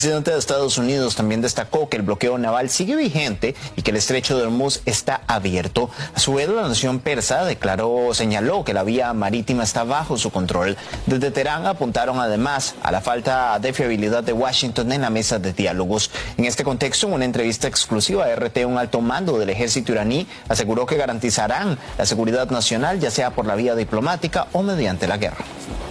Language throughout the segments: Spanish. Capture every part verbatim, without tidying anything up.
El presidente de Estados Unidos también destacó que el bloqueo naval sigue vigente y que el estrecho de Hormuz está abierto. A su vez, la nación persa declaró, señaló que la vía marítima está bajo su control. Desde Teherán apuntaron además a la falta de fiabilidad de Washington en la mesa de diálogos. En este contexto, en una entrevista exclusiva a R T, un alto mando del ejército iraní aseguró que garantizarán la seguridad nacional, ya sea por la vía diplomática o mediante la guerra.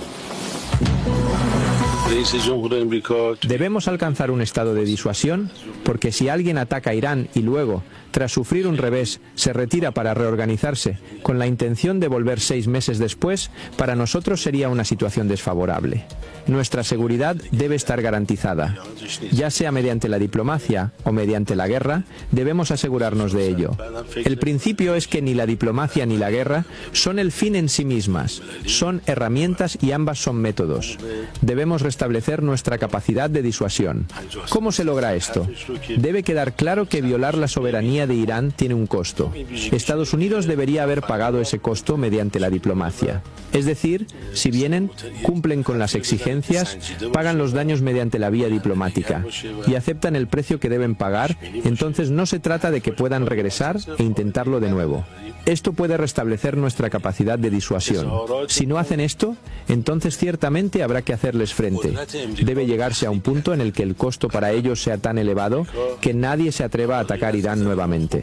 Debemos alcanzar un estado de disuasión, porque si alguien ataca a Irán y luego, tras sufrir un revés, se retira para reorganizarse, con la intención de volver seis meses después, para nosotros sería una situación desfavorable. Nuestra seguridad debe estar garantizada. Ya sea mediante la diplomacia o mediante la guerra, debemos asegurarnos de ello. El principio es que ni la diplomacia ni la guerra son el fin en sí mismas, son herramientas y ambas son métodos. Debemos restablecer nuestra capacidad de disuasión. ¿Cómo se logra esto? Debe quedar claro que violar la soberanía de Irán tiene un costo. Estados Unidos debería haber pagado ese costo mediante la diplomacia. Es decir, si vienen, cumplen con las exigencias, pagan los daños mediante la vía diplomática y aceptan el precio que deben pagar, entonces no se trata de que puedan regresar e intentarlo de nuevo. Esto puede restablecer nuestra capacidad de disuasión. Si no hacen esto, entonces ciertamente habrá que hacerles frente. Debe llegarse a un punto en el que el costo para ellos sea tan elevado que nadie se atreva a atacar Irán nuevamente.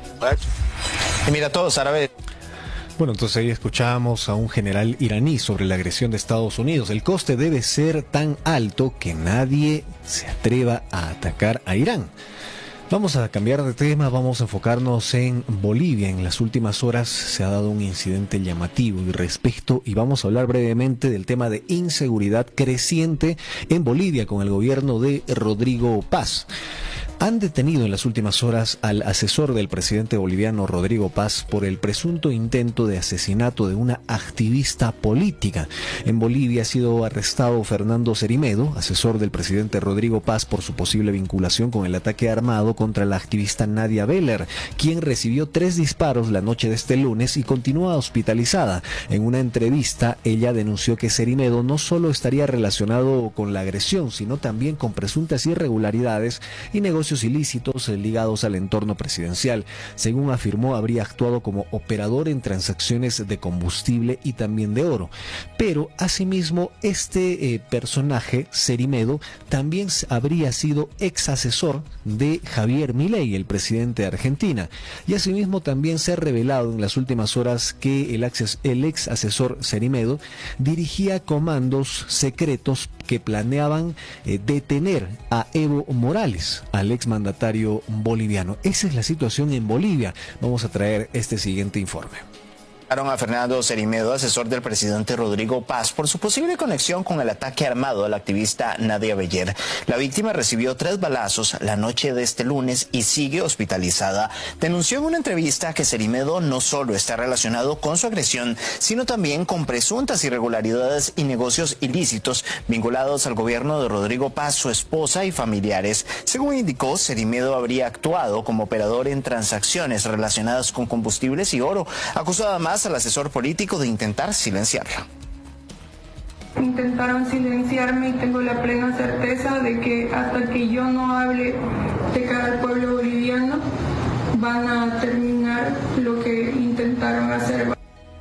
Emiratos Árabes. Bueno, entonces ahí escuchábamos a un general iraní sobre la agresión de Estados Unidos. El coste debe ser tan alto que nadie se atreva a atacar a Irán. Vamos a cambiar de tema, vamos a enfocarnos en Bolivia. En las últimas horas se ha dado un incidente llamativo y respecto, y vamos a hablar brevemente del tema de inseguridad creciente en Bolivia con el gobierno de Rodrigo Paz. Han detenido en las últimas horas al asesor del presidente boliviano Rodrigo Paz por el presunto intento de asesinato de una activista política. En Bolivia ha sido arrestado Fernando Cerimedo, asesor del presidente Rodrigo Paz, por su posible vinculación con el ataque armado contra la activista Nadia Beller, quien recibió tres disparos la noche de este lunes y continúa hospitalizada. En una entrevista, ella denunció que Cerimedo no solo estaría relacionado con la agresión, sino también con presuntas irregularidades y negocios ilícitos ligados al entorno presidencial. Según afirmó, habría actuado como operador en transacciones de combustible y también de oro. Pero asimismo, este eh, personaje, Cerimedo, también habría sido ex asesor de Javier Milei, el presidente de Argentina. Y asimismo también se ha revelado en las últimas horas que el, acces, el ex asesor Cerimedo dirigía comandos secretos que planeaban eh, detener a Evo Morales, al exmandatario boliviano. Esa es la situación en Bolivia. Vamos a traer este siguiente informe. A Fernando Cerimedo, asesor del presidente Rodrigo Paz, por su posible conexión con el ataque armado a la activista Nadia Beller. La víctima recibió tres balazos la noche de este lunes y sigue hospitalizada. Denunció en una entrevista que Cerimedo no solo está relacionado con su agresión, sino también con presuntas irregularidades y negocios ilícitos vinculados al gobierno de Rodrigo Paz, su esposa y familiares. Según indicó, Cerimedo habría actuado como operador en transacciones relacionadas con combustibles y oro. Acusó además al asesor político de intentar silenciarla. Intentaron silenciarme y tengo la plena certeza de que hasta que yo no hable de cara al pueblo boliviano van a terminar lo que intentaron hacer.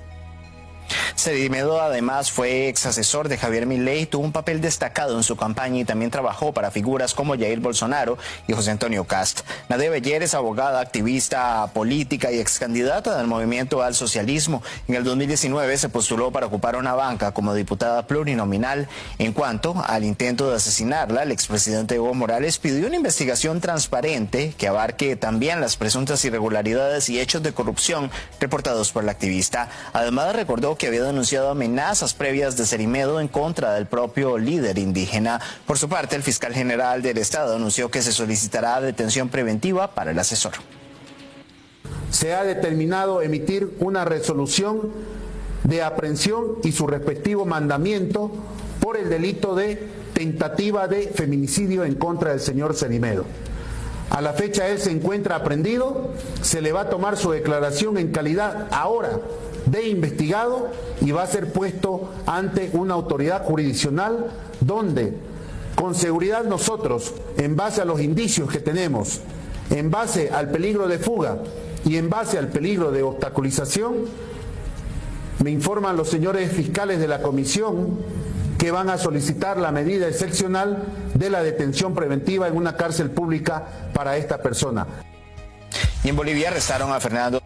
Cerimedo además fue ex asesor de Javier Milei, tuvo un papel destacado en su campaña y también trabajó para figuras como Jair Bolsonaro y José Antonio Kast. Nadia Beller es abogada, activista política y ex candidata del movimiento al socialismo. En el dos mil diecinueve se postuló para ocupar una banca como diputada plurinominal. En cuanto al intento de asesinarla, el expresidente Evo Morales pidió una investigación transparente que abarque también las presuntas irregularidades y hechos de corrupción reportados por la activista. Además recordó que había denunciado amenazas previas de Cerimedo en contra del propio líder indígena. Por su parte, el fiscal general del Estado anunció que se solicitará detención preventiva para el asesor. Se ha determinado emitir una resolución de aprehensión y su respectivo mandamiento por el delito de tentativa de feminicidio en contra del señor Cerimedo. A la fecha él se encuentra aprehendido, se le va a tomar su declaración en calidad ahora de investigado y va a ser puesto ante una autoridad jurisdiccional donde Con seguridad nosotros, en base a los indicios que tenemos, en base al peligro de fuga y en base al peligro de obstaculización, me informan los señores fiscales de la comisión que van a solicitar la medida excepcional de la detención preventiva en una cárcel pública para esta persona. Y en Bolivia arrestaron a Fernando.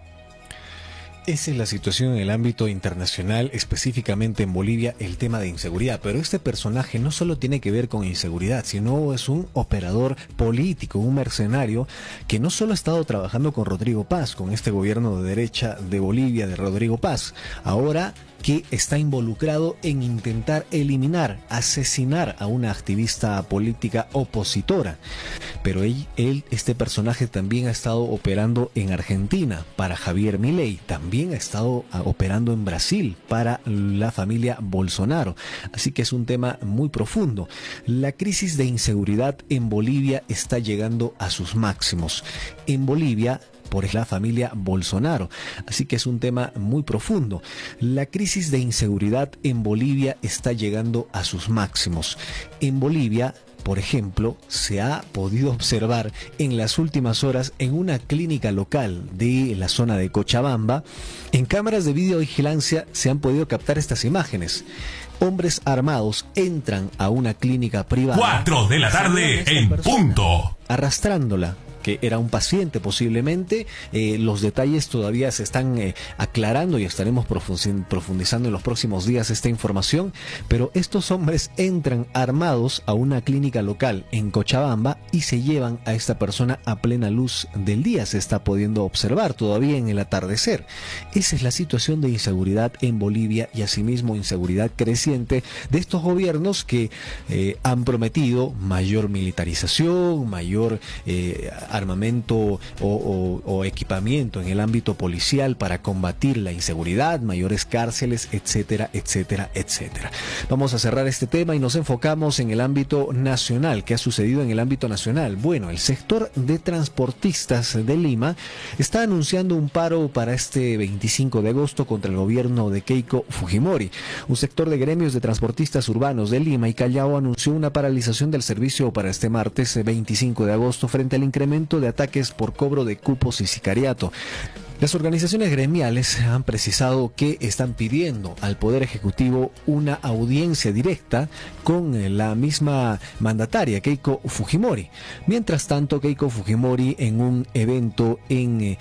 Esa es la situación en el ámbito internacional, específicamente en Bolivia, el tema de inseguridad. Pero este personaje no solo tiene que ver con inseguridad, sino es un operador político, un mercenario que no solo ha estado trabajando con Rodrigo Paz, con este gobierno de derecha de Bolivia de Rodrigo Paz, ahora que está involucrado en intentar eliminar, asesinar a una activista política opositora. Pero él, él, este personaje también ha estado operando en Argentina para Javier Milei, también ha estado operando en Brasil para la familia Bolsonaro. Así que es un tema muy profundo. La crisis de inseguridad en Bolivia está llegando a sus máximos. En Bolivia, por la familia Bolsonaro. Así que es un tema muy profundo. La crisis de inseguridad en Bolivia está llegando a sus máximos. En Bolivia, por ejemplo, se ha podido observar en las últimas horas en una clínica local de la zona de Cochabamba, en cámaras de videovigilancia se han podido captar estas imágenes. Hombres armados entran a una clínica privada. Cuatro de la tarde en punto. Arrastrándola, que era un paciente posiblemente. Eh, los detalles todavía se están eh, aclarando y estaremos profundizando en los próximos días esta información, pero estos hombres entran armados a una clínica local en Cochabamba y se llevan a esta persona a plena luz del día. Se está pudiendo observar todavía en el atardecer. Esa es la situación de inseguridad en Bolivia y asimismo inseguridad creciente de estos gobiernos que eh, han prometido mayor militarización, mayor eh, armamento o, o, o equipamiento en el ámbito policial para combatir la inseguridad, mayores cárceles, etcétera, etcétera, etcétera. Vamos a cerrar este tema y nos enfocamos en el ámbito nacional. ¿Qué ha sucedido en el ámbito nacional? Bueno, el sector de transportistas de Lima está anunciando un paro para este veinticinco de agosto contra el gobierno de Keiko Fujimori. Un sector de gremios de transportistas urbanos de Lima y Callao anunció una paralización del servicio para este martes veinticinco de agosto frente al incremento de ataques por cobro de cupos y sicariato. Las organizaciones gremiales han precisado que están pidiendo al Poder Ejecutivo una audiencia directa con la misma mandataria, Keiko Fujimori. Mientras tanto, Keiko Fujimori, en un evento en eh,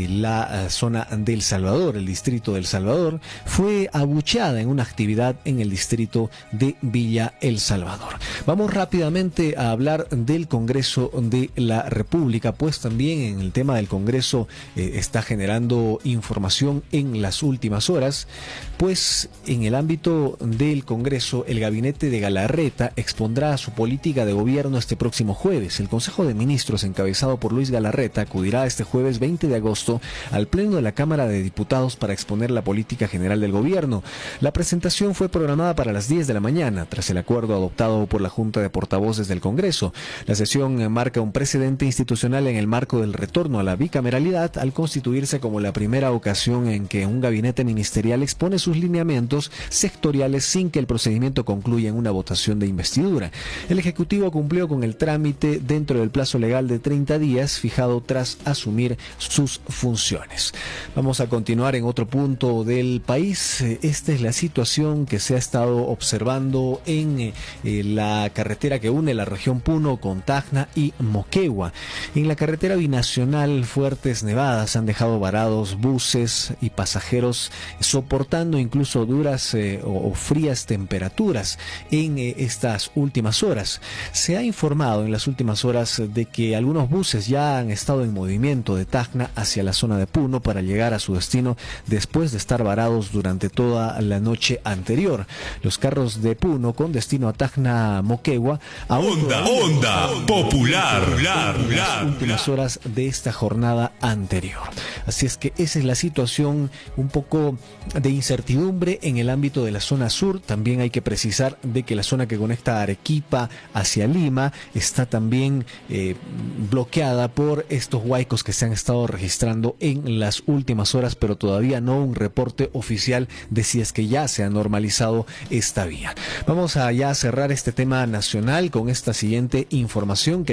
la zona del Salvador, el distrito del Salvador, fue abucheada en una actividad en el distrito de Villa El Salvador. Vamos rápidamente a hablar del Congreso de la República, pues también en el tema del Congreso eh, está generando información en las últimas horas, pues en el ámbito del Congreso el gabinete de Galarreta expondrá su política de gobierno este próximo jueves. El Consejo de Ministros, encabezado por Luis Galarreta, acudirá este jueves veinte de agosto al Pleno de la Cámara de Diputados para exponer la política general del gobierno. La presentación fue programada para las diez de la mañana, tras el acuerdo adoptado por la Junta de Portavoces del Congreso. La sesión marca un precedente institucional en el marco del retorno a la bicameralidad, al constituirse como la primera ocasión en que un gabinete ministerial expone sus lineamientos sectoriales sin que el procedimiento concluya en una votación de investidura. El Ejecutivo cumplió con el trámite dentro del plazo legal de treinta días fijado tras asumir sus funciones. Vamos a continuar en otro punto del país. Esta es la situación que se ha estado observando en eh, la carretera que une la región Puno con Tacna y Moquegua. En la carretera binacional, fuertes nevadas han dejado varados buses y pasajeros, soportando incluso duras eh, o, o frías temperaturas en eh, estas últimas horas. Se ha informado en las últimas horas de que algunos buses ya han estado en movimiento de Tacna hacia la zona de Puno para llegar a su destino después de estar varados durante toda la noche anterior. Los carros de Puno con destino a Tacna Moquegua aún Onda, onda popular, en las últimas horas de esta jornada anterior. Así es que esa es la situación, un poco de incertidumbre en el ámbito de la zona sur. También hay que precisar de que la zona que conecta a Arequipa hacia Lima está también eh, bloqueada por estos huaicos que se han estado registrando en las últimas horas, pero todavía no un reporte oficial de si es que ya se ha normalizado esta vía. Vamos a ya cerrar este tema nacional con esta siguiente información que